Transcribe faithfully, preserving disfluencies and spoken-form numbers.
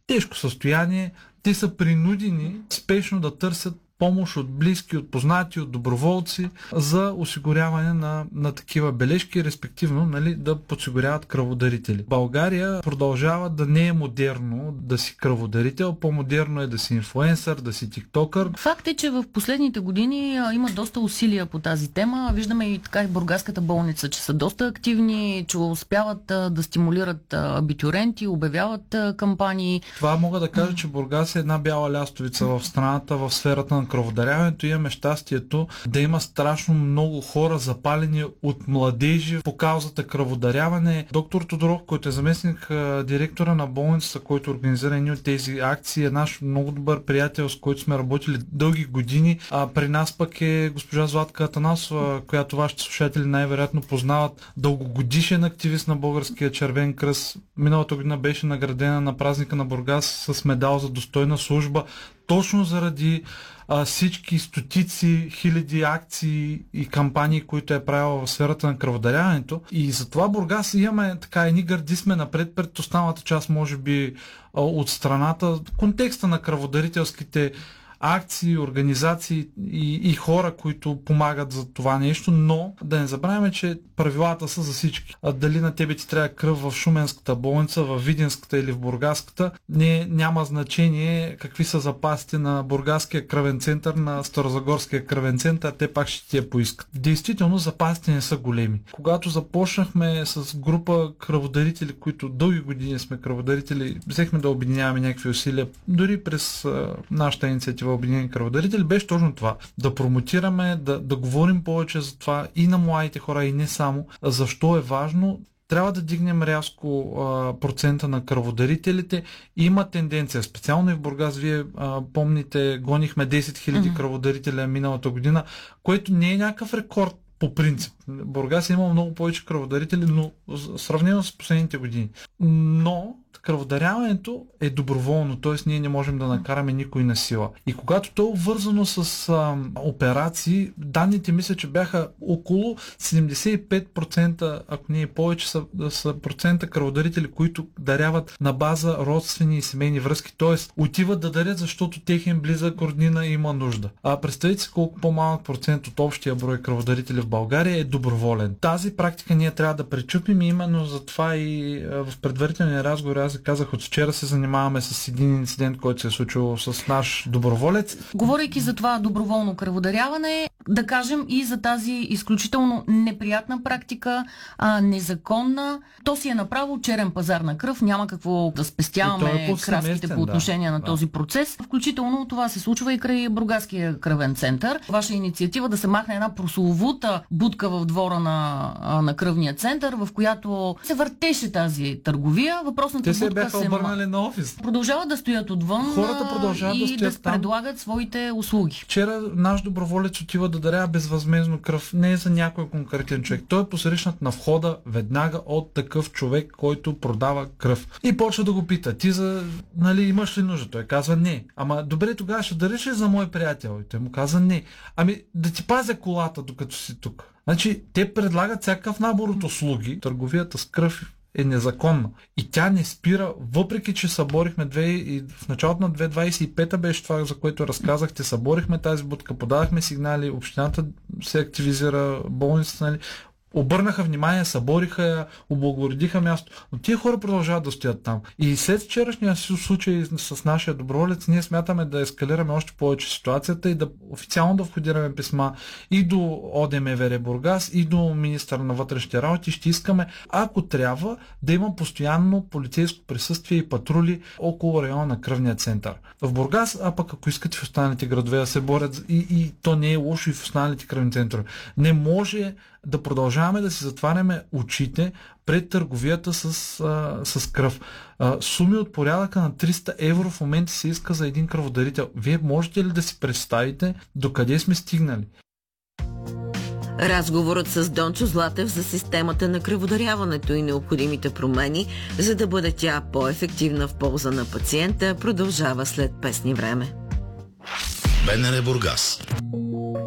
тежко състояние, те са принудени спешно да търсят помощ от близки, от познати, от доброволци за осигуряване на, на такива бележки, респективно, нали, да подсигуряват кръводарители. България продължава да не е модерно да си кръводарител, по-модерно е да си инфлуенсър, да си тиктокър. Факт е, че в последните години а, има доста усилия по тази тема. Виждаме и така и Бургаската болница, че са доста активни, че успяват а, да стимулират а, абитюренти, обявяват а, кампании. Това мога да кажа, че Бургас е една бяла лястовица в страната в сферата на кръводаряването. Имаме щастието да има страшно много хора запалени от младежи по каузата кръводаряване. Доктор Тодоров, който е заместник директора на болницата, който организира едни от тези акции, е наш много добър приятел, с който сме работили дълги години. А при нас пък е госпожа Златка Атанасова, която вашите слушатели най-вероятно познават, дългогодишен активист на Българския червен кръст. Миналата година беше наградена на празника на Бургас с медал за достойна служба, точно заради а, всички стотици, хиляди акции и кампании, които е правила в сферата на кръводаряването. И затова Бургас имаме така едни гърди сме напред пред останалата част, може би, а, от страната. Контекста на кръводарителските акции, организации и, и хора, които помагат за това нещо, но да не забравяме, че правилата са за всички. А дали на тебе ти трябва кръв в Шуменската болница, в Видинската или в Бургаската, не, няма значение какви са запасите на Бургаския кръвен център, на Старозагорския кръвен център, те пак ще ти я поискат. Действително запасите не са големи. Когато започнахме с група кръводарители, които дълги години сме кръводарители, взехме да обединяваме някакви усилия, дори през а, нашата инициатива Обединени кръводарители, беше точно това. Да промотираме, да, да говорим повече за това и на младите хора, и не само. Защо е важно? Трябва да дигнем рязко а, процента на кръводарителите. Има тенденция, специално и в Бургас, вие а, помните, гонихме десет хиляди mm-hmm. кръводарителя миналата година, което не е някакъв рекорд по принцип. Бургас е имал много повече кръводарители, но сравнено с последните години. Но кръводаряването е доброволно, т.е. ние не можем да накараме никой на сила. И когато то е обвързано с а, операции, данните мисля, че бяха около седемдесет и пет процента, ако не и повече, са, са процента кръводарители, които даряват на база родствени и семейни връзки, т.е. отиват да дарят, защото техен близък роднина има нужда. А представете си колко по-малък процент от общия брой кръводарители в България е доброволен. Тази практика ние трябва да пречупим и именно затова и а, в предварителния разговор аз казах, от вчера се занимаваме с един инцидент, който се е случил с наш доброволец. Говорейки за това доброволно кръводаряване, да кажем и за тази изключително неприятна практика, а, незаконна. То си е направо черен пазар на кръв, няма какво да спестяваме е краските по отношение да. на този процес. Включително това се случва и край Бургаския кръвен център. Ваша инициатива да се махне една прословута будка в двора на, на кръвния център, в която се въртеше тази търговия. Въпросната Те се бяха обърнали на офис. Продължават да стоят отвън. Хората продължават и да стоят да там. предлагат своите услуги. Вчера наш доброволец отива да дарява безвъзмездно кръв. Не е за някой конкретен човек. Той е посрещнат на входа веднага от такъв човек, който продава кръв. И почва да го пита: ти за, нали, имаш ли нужда? Той казва не. Ама добре, тогава ще дариш ли за мой приятел? И той му каза не. Ами да ти пазя колата, докато си тук. Значи те предлагат всякакъв набор от услуги. Търговията с кръв е незаконна. И тя не спира, въпреки че съборихме две, и в началото на две хиляди двадесет и пета беше това, за което разказахте, съборихме тази будка, подадахме сигнали, общината се активизира, болницата, нали, обърнаха внимание, събориха я, облагородиха място, но тия хора продължават да стоят там. И след вчерашния си случай с нашия доброволец, ние смятаме да ескалираме още повече ситуацията и да официално да входираме писма и до ОДМВР Бургас, и до министъра на вътрешните работи. Ще искаме, ако трябва, да има постоянно полицейско присъствие и патрули около района на кръвния център. В Бургас, а пък ако искате в останалите градове да се борят, и, и то не е лошо и в останалите кръвни центрове. Не може да продължаваме да си затваряме очите пред търговията с, а, с кръв. А, суми от порядъка на триста евро в момента се иска за един кръводарител. Вие можете ли да си представите докъде сме стигнали? Разговорът с Дончо Златев за системата на кръводаряването и необходимите промени, за да бъде тя по-ефективна в полза на пациента, продължава след песни време. БНР Бургас.